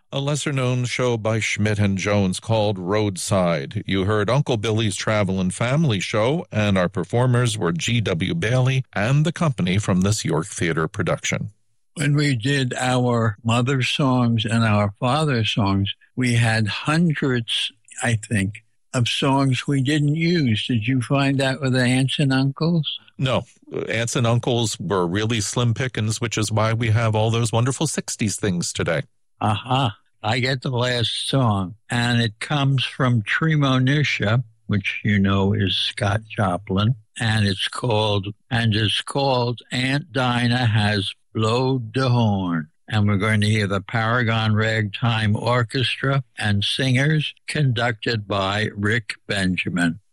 A lesser-known show by Schmidt and Jones called Roadside. You heard Uncle Billy's Travel and Family Show, and our performers were G.W. Bailey and the company from this York Theater production. When we did our mother's songs and our father's songs, we had hundreds, I think, of songs we didn't use. Did you find that with the aunts and uncles? No, aunts and uncles were really slim pickings, which is why we have all those wonderful 60s things today. Aha. I get the last song, and it comes from Tremonisha, which you know is Scott Joplin, and it's called Aunt Dinah Has Blowed the Horn. And we're going to hear the Paragon Ragtime Orchestra and singers conducted by Rick Benjamin.